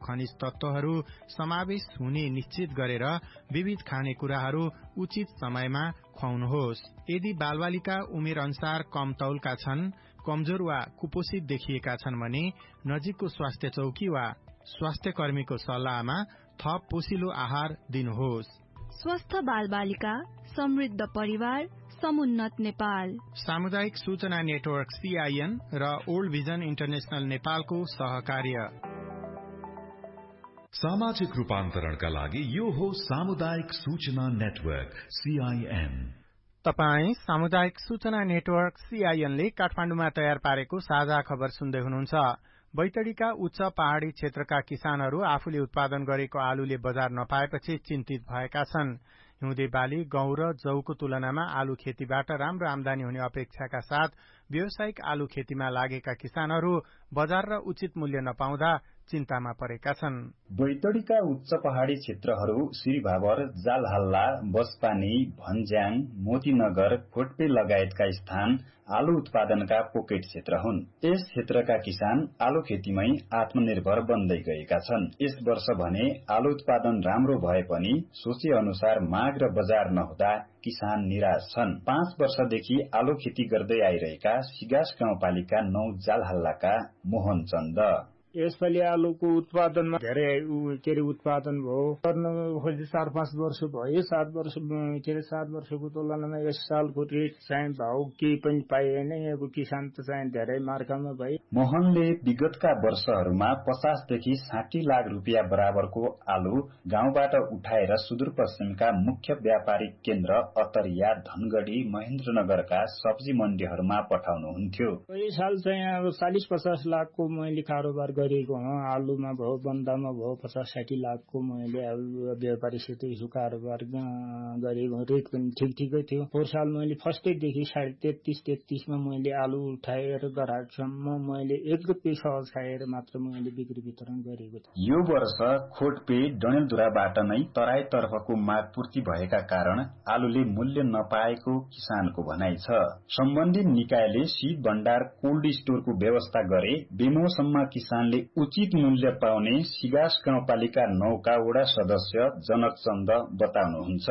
खनिज तत्वहरू समावेश हुने निश्चित गरेर विविध खानेकुराहरू उचित समयमा खुवाउनुहोस्। यदि बालबालिका उमेर अनुसार कम तौलका छन्, कमजोर वा कुपोषित देखिएका छन् भने नजिकको स्वास्थ्य चौकी वा स्वास्थ्य कर्मीको सल्लाहमा थप पोषिलो आहार दिनुहोस्। स्वस्थ बालबालिका, समृद्ध परिवार, समुन्नत नेपाल। सामुदायिक सूचना नेटवर्क CIN र ओल्ड भिजन इन्टरनेशनल नेपालको सहकार्य। सामाजिक रूपान्तरणका लागि यो हो सामुदायिक सूचना नेटवर्क CIN। तपाई सामुदायिक सूचना नेटवर्क CIN ले काठमाडौँमा तयार पारेको साझा खबर सुन्दै हुनुहुन्छ। बैतडीका उच्च पहाड़ी क्षेत्रका किसानहरू आफूले उत्पादन गरेको आलुले बजार नपाएपछि चिन्तित भएका छन्। हिउँदे बाली, गहुँ र जौको तुलनामा आलु खेतीबाट राम्रो आमदानी हुने अपेक्षाका साथ व्यावसायिक आलु खेतीमा लागेका किसानहरू बजार र उचित मूल्य नपाउँदा चिन्तामा परेका छन्। बैतडीका उच्च पहाड़ी क्षेत्रहरू श्रीभावर, जालहल्ला, बसपानी, भन्ज्याङ, मोतीनगर, खोटपे लगायतका स्थान आलु उत्पादनका पोकेट क्षेत्र हुन्। यस क्षेत्रका किसान आलु खेतीमै आत्मनिर्भर बन्दै गएका छन्। यस वर्ष भने आलु उत्पादन राम्रो भए पनि सोचे अनुसार माग र बजार नहुँदा किसान निराश छन्। 5 वर्षदेखि आलु खेती गर्दै आइरहेका सिगास गाउँपालिका 9 जालहल्लाका मोहन चन्द यसपालि आलुको उत्पादनमा धेरै उत्पादन भयो। गर्न खोजी 4-5 वर्ष भयो। 7 वर्षको तुलनामा यस सालको रेट चाहिँ भाउ केही पनि पाइएन। यहाँको किसान त चाहिँ धेरै मार्कामा भए। मोहनले विगतका वर्षहरूमा 50 देखि 60 लाख रुपियाँ बराबरको आलु गाउँबाट उठाएर सुदूरपश्चिमका मुख्य व्यापारिक केन्द्र अतरिया, धनगढ़ी, महेन्द्रनगरका सब्जी मण्डीहरूमा पठाउनुहुन्थ्यो। यही साल चाहिँ अब 40-50 लाखको मैले कारोबार गरेको आलुमा भयो, बन्दामा भयो 50-60 लाखको मैले व्यापारीसित यसो कारोबार गरेको। रेट पनि ठिकै थियो। पोहोर साल मैले फर्स्टैदेखि 33.33 मा मैले आलु उठाएर ग्राहकसम्म मैले 1 रुपियाँ सहज खाएर मात्र मैले बिक्री वितरण गरेको थिएँ। यो वर्ष खोटपे डडेलधुराबाट नै तराईतर्फको माग पूर्ति भएका कारण आलुले मूल्य नपाएको किसानको भनाइ छ। सम्बन्धित निकायले शीत भण्डार कोल्ड स्टोरको व्यवस्था गरे बेमौसममा किसानले उचित मूल्य पाउने सिगास गाउँपालिका 9 का वडा सदस्य जनक चन्द बताउनुहुन्छ।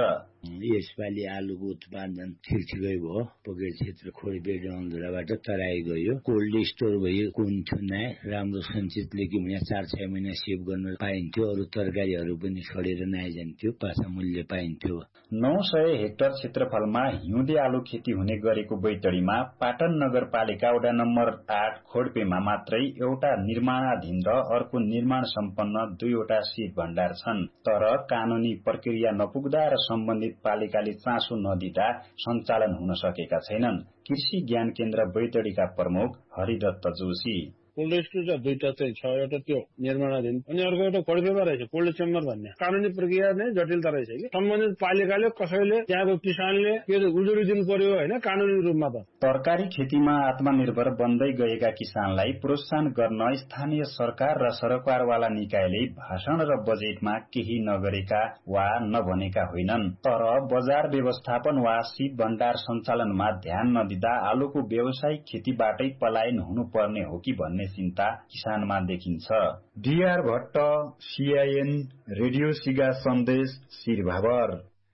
यसपालि आलुको उत्पादन ठिकै भयो। पोकेट क्षेत्र खोटपे डडेलधुराबाट तराई गयो। कोल्ड स्टोर भयो कुन्थुना राम्रो सञ्चितले कि 4-6 महिना सेभ गर्न पाइन्थ्यो। अरू तरकारीहरू पनि सडेर नआइजान्थ्यो। पासा मूल्य पाइन्थ्यो। 900 हेक्टर क्षेत्रफलमा हिउँदे आलु खेती हुने गरेको बैतडीमा पाटन नगरपालिका वडा नम्बर 8 खोटपेमा मात्रै एउटा निर्माणाधीन र अर्को निर्माण सम्पन्न 2 वटा शीत भण्डार छन्। तर कानूनी प्रक्रिया नपुग्दा र सम्बन्धित पालिकाले चासो नदिँदा सञ्चालन हुन सकेका छैनन्। कृषि ज्ञान केन्द्र बैतडीका प्रमुख हरिदत्त जोशी कोल्ड स्टोर चाहिँ 2टा चाहिँ छ। एउटा त्यो निर्माणाधीन अनि अर्को एउटा खोटपेमा रहेछ कोल्ड चेम्बर भन्ने। कानूनी प्रक्रिया नै जटिलता रहेछ कि सम्बन्धित पालिकाले कसैले त्यहाँको किसानले के उजुरी दिनु पर्यो हैन कानूनी रूपमा त। तरकारी खेतीमा आत्मनिर्भर बन्दै गएका किसानलाई प्रोत्साहन गर्न स्थानीय सरकार र सरकारवाला निकायले भाषण र बजेटमा केही नगरेका वा नभनेका होइनन्। तर बजार व्यवस्थापन वा शीत भण्डार सञ्चालनमा ध्यान नदिँदा आलुको व्यावसायिक खेतीबाटै पलायन हुनुपर्ने हो कि भन्ने चिन्ता किसानमा देखिन्छ। डीआर भट्ट, CIN, रेडियो सिगा सन्देश, श्रीभावर।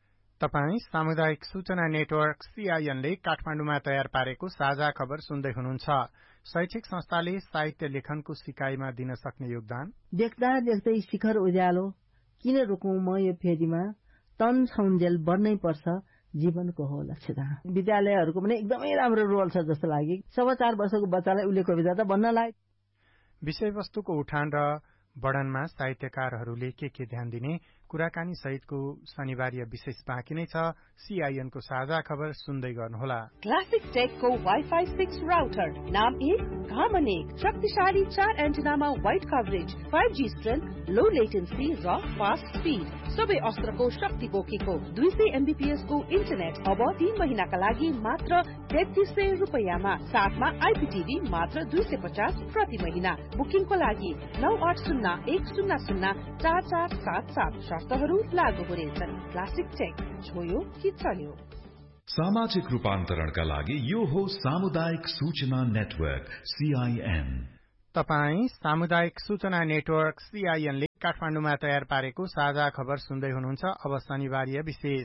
तपाई सामुदायिक सूचना नेटवर्क CIN ले काठमाडौँमा तयार पारेको साझा खबर सुन्दै हुनुहुन्छ। शैक्षिक संस्थाले साहित्य लेखनको सिकाइमा दिन सक्ने योगदान। देख्दा देख्दै शिखर उज्यालो किन रोकौं म यो फेरीमा, तन छौन्जेल बन्नै पर्छ जीवनको हो लक्ष्यता। विद्यालयहरूको पनि एकदमै राम्रो रोल छ जस्तो लाग्यो। 4.25 वर्षको बच्चालाई उसले कविता त बन्न लायक। विषयवस्तुको उठान र वर्णनमा साहित्यकारहरूले के ध्यान दिने कुराकानी सहितको शनिबारीय विशेष बाँकी नै छ। CIN को साझा खबर सुन्दै गर्नुहोला। क्लासिक टेकको वाइफाई 6 राउटर नाम 1 घामन 1 शक्तिशाली 4 एन्टेनामा वाइड कभरेज 5G स्ट्रेन्थ लो लेटेन्सी र फास्ट स्पिड सबै अस्त्रको शक्ति बोकेको 200 MBPS को इन्टरनेट अब 3 महिनाका लागि मात्र 3300 रुपैयाँमा साथमा IPTV मात्र 250 प्रति महिना। बुकिङको लागि 9801004477 शर्तहरू लागू हुनेछन्। क्लासिक टेक छोयो कि चल्यो। सामाजिक रूपान्तरणका लागि यो हो सामुदायिक सूचना नेटवर्क CIN। तपाई सामुदायिक सूचना नेटवर्क CIN ले काठमाडौँमा तयार पारेको साझा खबर सुन्दै हुनुहुन्छ। अब शनिबारीय विशेष।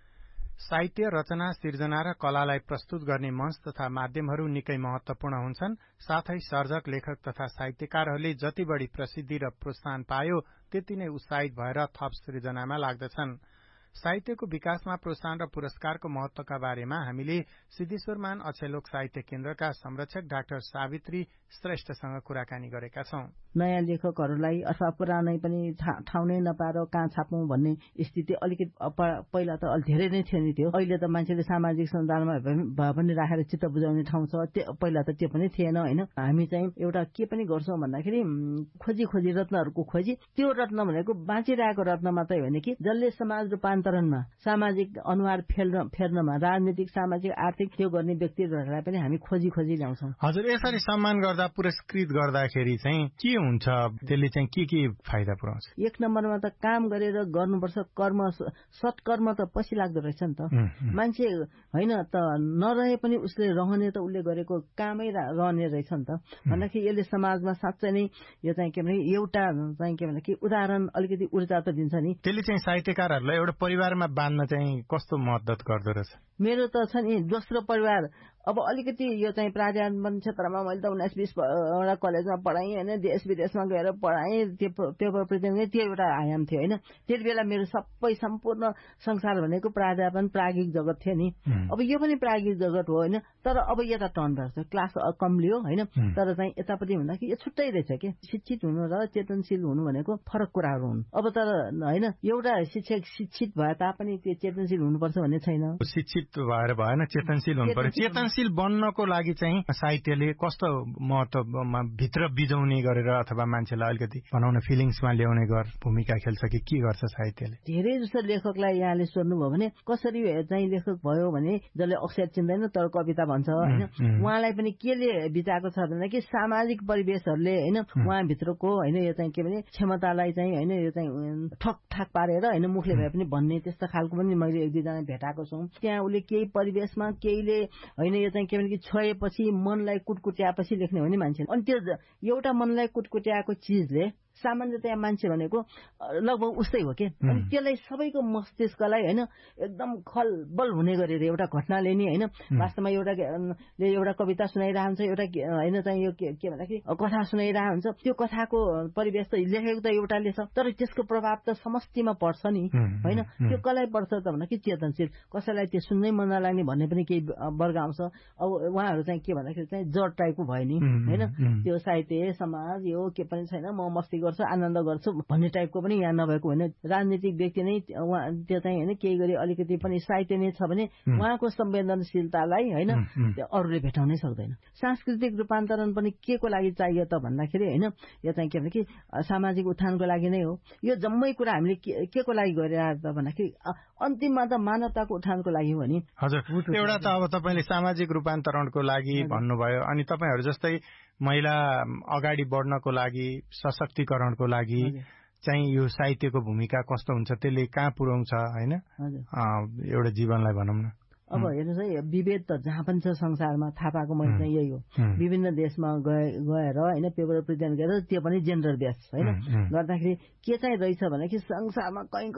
साहित्य रचना, सिर्जना र कलालाई प्रस्तुत गर्ने मञ्च तथा माध्यमहरू निकै महत्वपूर्ण हुन्छन्। साथै सर्जक, लेखक तथा साहित्यकारहरूले जति बढी प्रसिद्धि र प्रोत्साहन पायो त्यति नै उत्साहित भएर थप सृजनामा लाग्दछन्। साहित्यको विकासमा प्रोत्साहन र पुरस्कारको महत्वका बारेमा हामीले सिद्धेश्वरमान अक्षयलोक साहित्य केन्द्रका संरक्षक डाक्टर सावित्री श्रेष्ठसँग कुराकानी गरेका छौं। नयाँ लेखकहरूलाई अथवा पुरानै पनि ठाउँ नै नपाएर कहाँ छापौं भन्ने स्थिति अलिकति पहिला त धेरै नै थियो नि थियो। अहिले त मान्छेले सामाजिक सञ्जालमा भए पनि राखेर चित्त बुझाउने ठाउँ छ। पहिला त त्यो पनि थिएन हैन। हामी चाहिँ एउटा के पनि गर्छौं भन्दाखेरि खोजी रत्नहरूको खोजी। त्यो रत्न भनेको बाँचिरहेको रत्न मात्रै होइन कि जसले समाज रूपान्तरणमा, सामाजिक अनुहार फेर्नमा, राजनीतिक, सामाजिक, आर्थिक त्यो गर्ने व्यक्तिहरूलाई पनि हामी खोजी ल्याउँछौं। हजुर, यसरी सम्मान गर्दा, पुरस्कृत गर्दाखेरि चाहिँ के हुन्छ? त्यसले चाहिँ के फाइदा पुर्याउँछ? एक नम्बरमा त काम गरेर गर्नुपर्छ। कर्म, सत्कर्म त पछि लाग्दो रहेछ नि त। मान्छे होइन त नरहे पनि उसले रहने त उसले गरेको कामै रहने रहेछ नि त। भन्दाखेरि यसले समाजमा साँच्चै नै यो चाहिँ के भने एउटा चाहिँ के भने कि उदाहरण अलिकति ऊर्जा त दिन्छ नि। त्यसले चाहिँ साहित्यकारहरूलाई एउटा परिवारमा बाँध्न चाहिँ कस्तो मद्दत गर्दो रहेछ? मेरो त छ नि दोस्रो परिवार। अब अलिकति यो चाहिँ प्राध्यापन क्षेत्रमा मैले त 19-20 वटा कलेजमा पढाएँ होइन, देश विदेशमा गएर पढाएँ। त्यो पेपर प्रेजेन्ट त्यो एउटा आयाम थियो होइन। त्यति बेला मेरो सबै सम्पूर्ण संसार भनेको प्राध्यापन, प्राज्ञिक जगत थियो नि। अब यो पनि प्राज्ञिक जगत हो होइन। तर अब यता टर्न भएको छ, क्लास कम लियो होइन। तर चाहिँ यतापट्टि भन्दाखेरि यो छुट्टै रहेछ कि शिक्षित हुनु र चेतनशील हुनु भनेको फरक कुराहरू हुन्। अब तर होइन एउटा शिक्षक शिक्षित भए तापनि त्यो चेतनशील हुनुपर्छ भन्ने छैन। शिक्षित भएर भएन, चेतनशील हुनु पर्यो। चेतनशील बन्नको लागि चाहिँ साहित्यले कस्तो महत्वमा भित्र बिजाउने गरेर अथवा मान्छेलाई अलिकति बनाउन फिलिङ्समा ल्याउने भूमिका खेल्छ कि के गर्छ साहित्यले? धेरै जस्तो लेखकलाई यहाँले सोध्नुभयो भने कसरी चाहिँ लेखक भयो भने जसले अक्षर चिन्दैन तर कविता भन्छ होइन। उहाँलाई पनि केले बिताएको छ भने कि सामाजिक परिवेशहरूले होइन उहाँभित्रको होइन यो चाहिँ के भने क्षमतालाई चाहिँ होइन यो चाहिँ ठकठाक पारेर होइन मुखले भए पनि भन्ने त्यस्तो खालको पनि मैले एक दुईजना भेटाएको छु। त्यहाँ उसले केही परिवेशमा केहीले होइन यो चाहिँ के भने कि छोएपछि मनलाई कुटकुट्याएपछि लेख्ने हो नि मान्छेले। अनि त्यो एउटा मनलाई कुटकुट्याएको चिजले सामान्यतया मान्छे भनेको लगभग उस्तै हो कि। अनि त्यसलाई सबैको मस्तिष्कलाई होइन एकदम खलबल हुने गरेर एउटा घटनाले नि होइन वास्तवमा एउटा कविता सुनाइरहेको हुन्छ, एउटा होइन चाहिँ यो के भन्दाखेरि कथा सुनाइरहेको हुन्छ। त्यो कथाको परिवेश त लेखेको त एउटाले छ तर त्यसको प्रभाव त समष्टिमा पर्छ नि होइन। त्यो कसलाई पर्छ त भन्दा कि चेतनशील, कसैलाई त्यो सुन्नै मन नलाग्ने भन्ने पनि केही वर्ग आउँछ। अब उहाँहरू चाहिँ के भन्दाखेरि चाहिँ जड टाइपको भयो नि होइन। त्यो साहित्य समाज यो के पनि छैन, म मस्ती गर्छु आनन्द गर्छु भन्ने टाइपको पनि यहाँ नभएको होइन। राजनीतिक व्यक्ति नै त्यो चाहिँ होइन केही गरी अलिकति पनि साहित्य नै छ भने उहाँको संवेदनशीलतालाई होइन अरूले भेटाउनै सक्दैन। सांस्कृतिक रूपान्तरण पनि के को लागि चाहियो त भन्दाखेरि होइन यो चाहिँ के भने कि सामाजिक उत्थानको लागि नै हो। यो जम्मै कुरा हामीले के को लागि गरिरहेको त भन्दाखेरि अन्तिममा त मानवताको उत्थानको लागि हो नि। हजुर, एउटा त अब तपाईँले सामाजिक रूपान्तरणको लागि भन्नुभयो, अनि तपाईँहरू जस्तै महिला अगाडि बढ्नको लागि, सशक्तिकरणको लागि चाहिँ यो साहित्यको भूमिका कस्तो हुन्छ, त्यसले कहाँ पुर्याउँछ होइन एउटा जीवनलाई भनौँ न? अब हेर्नुहोस् है, विभेद त जहाँ पनि छ संसारमा, थाहा पाएको मैले चाहिँ यही हो। विभिन्न देशमा गएर होइन पेपर प्रेजेन्ट गरेर त्यो पनि जेन्डर बेस होइन गर्दाखेरि के चाहिँ रहेछ भने कि संसारमा कहीँ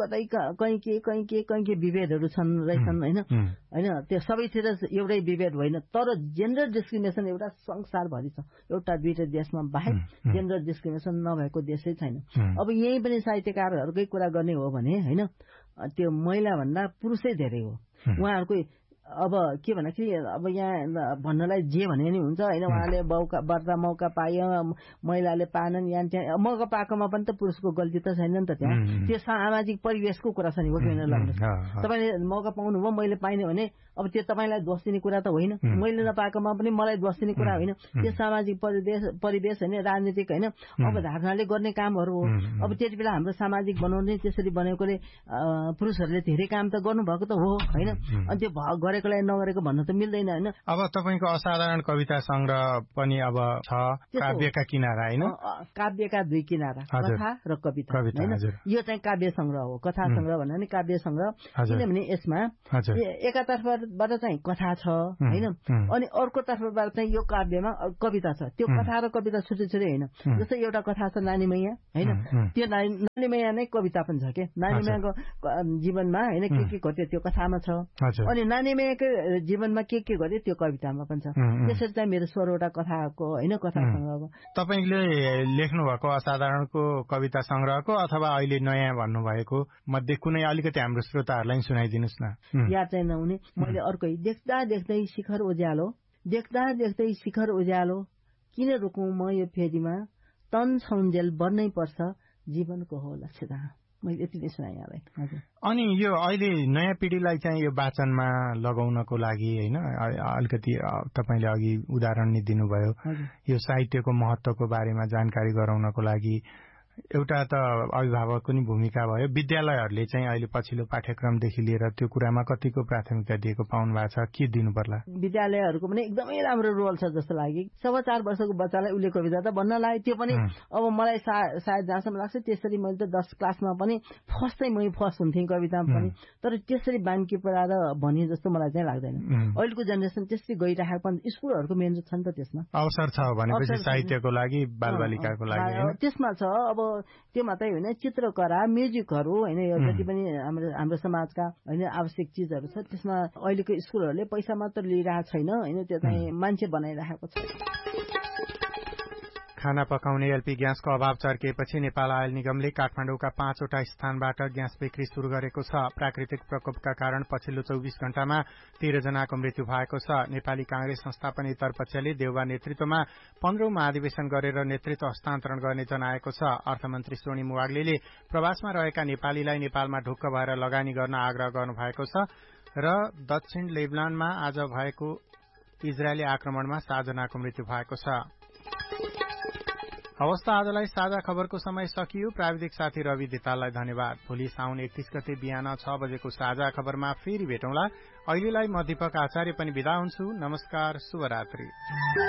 के विभेदहरू छन् रहेछन् होइन होइन। त्यो सबैतिर एउटै विभेद होइन, तर जेन्डर डिस्क्रिमिनेसन एउटा संसारभरि छ। एउटा दुईटा देशमा बाहेक जेन्डर डिस्क्रिमिनेसन नभएको देशै छैन। अब यही पनि साहित्यकारहरूकै कुरा गर्ने हो भने होइन त्यो महिला भन्दा पुरुषै धेरै हो। उहाँहरूको अब के भन्दाखेरि अब यहाँ भन्नलाई जे भने नि हुन्छ होइन। उहाँले बढ्दा मौका पायो, महिलाले पाएनन्, यहाँ त्यहाँ मौका पाएकोमा पनि त पुरुषको गल्ती त छैन नि त। त्यहाँ त्यो सामाजिक परिवेशको कुरा छ नि हो कि होइन? लाग्नु तपाईँले मौका पाउनुभयो, मैले पाइनँ भने अब त्यो तपाईँलाई दोष दिने कुरा त होइन। मैले नपाएकोमा पनि मलाई दोष दिने कुरा होइन। त्यो सामाजिक परिवेश होइन, राजनीतिक होइन अवधारणाले गर्ने कामहरू हो। अब त्यति बेला हाम्रो सामाजिक बनाउने त्यसरी बनेकोले पुरुषहरूले धेरै काम त गर्नुभएको त हो होइन। अनि त्यो गरेकोलाई नगरेको भन्न त मिल्दैन होइन। अब तपाईँको असाधारण कविता संग्रह पनि अब छ, काव्यका किनारा होइन, काव्यका दुई किनारा, कथा र कविता होइन। यो चाहिँ काव्य संग्रह हो। कथा संग्रह भन्दा नि काव्य संग्रह, किनभने यसमा एकातर्फबाट चाहिँ कथा छ होइन, अनि अर्को तर्फबाट चाहिँ यो काव्यमा कविता छ। त्यो कथा र कविता छुट्टै छुट्टै होइन। जस्तै एउटा कथा छ नानी मैया होइन, त्यो नानी मैया नै कविता पनि छ के, नानी मैयाको जीवनमा होइन के घट्यो त्यो कथामा छ, अनि नानी मैयाको जीवनमा के घट्यो त्यो कवितामा पनि छ। त्यसरी चाहिँ मेरो 16वटा कथाको होइन, कथा संग्रहको। तपाईँले लेख्नु भएको असाधारणको कविता संग्रहको अथवा अहिले नयाँ भन्नुभएको मध्ये कुनै अलिकति हाम्रो श्रोताहरूलाई सुनाइदिनुहोस् न। याद चाहिँ नहुने मैले अर्कै देख्दा देख्दै शिखर उज्यालो, देख्दा देख्दै शिखर उज्यालो, किन रोकौं म यो फेरीमा, तन छौन्जेल बन्नै पर्छ जीवनको हो लक्ष्यता। मैले यति नै सुनाएँ यहाँलाई। अनि यो अहिले नयाँ पिँढीलाई चाहिँ यो वाचनमा लगाउनको लागि होइन, अलिकति तपाईँले अघि उदाहरण नै दिनुभयो, यो साहित्यको महत्त्वको बारेमा जानकारी गराउनको लागि एउटा त अभिभावकको नि भूमिका भयो। विद्यालयहरूले चाहिँ अहिले पछिल्लो पाठ्यक्रमदेखि लिएर त्यो कुरामा कतिको प्राथमिकता दिएको पाउनु भएको छ, के दिनु पर्ला? विद्यालयहरूको पनि एकदमै राम्रो रोल छ जस्तो लाग्यो। 4.25 वर्षको बच्चालाई उसले कविता त भन्न लाग्यो, त्यो पनि अब मलाई सायद जहाँसम्म लाग्छ त्यसरी मैले त 10 क्लासमा पनि मै फर्स्ट हुन्थेँ कवितामा पनि, तर त्यसरी बान्की पराएर भने जस्तो मलाई चाहिँ लाग्दैन। अहिलेको जेनेरेसन त्यसरी गइरहेको पनि स्कुलहरूको मेहनत छ नि त, त्यसमा अवसर छ भनेपछि साहित्यको लागि, बालबालिकाको लागि त्यसमा छ। अब त्यो मात्रै होइन, चित्रकला, म्युजिकहरू होइन, यो जति पनि हाम्रो समाजका होइन आवश्यक चिजहरू छ, त्यसमा अहिलेको स्कुलहरूले पैसा मात्र लिइरहेको छैन होइन, त्यो चाहिँ मान्छे बनाइरहेको छ। खाना पकाउने एलपी ग्यासको अभाव चर्किएपछि नेपाल आयल निगमले काठमाडौँका 5वटा स्थानबाट ग्यास बिक्री शुरू गरेको छ। प्राकृतिक प्रकोपका कारण पछिल्लो 24 घण्टामा 13 जनाको मृत्यु भएको छ। नेपाली कांग्रेस संस्थापनेतर पक्षले देउबा नेतृत्वमा 15औं महाधिवेशन गरेर नेतृत्व हस्तान्तरण गर्ने जनाएको छ। अर्थमन्त्री स्वर्णिम वाग्लेले प्रवासमा रहेका नेपालीलाई नेपालमा ढुक्क भएर लगानी गर्न आग्रह गर्नुभएको छ र दक्षिण लेबनानमा आज भएको इजरायली आक्रमणमा 7 जनाको मृत्यु भएको छ। हवस्, आजलाई साझा खबरको समय सकियो। प्राविधिक साथी रवि धिताललाई धन्यवाद। भोलि साउन 31 गते बिहान 6 बजेको साझा खबरमा फेरि भेटौँला। अहिलेलाई म दीपक आचार्य पनि बिदा हुन्छु। नमस्कार, शुभरात्रि।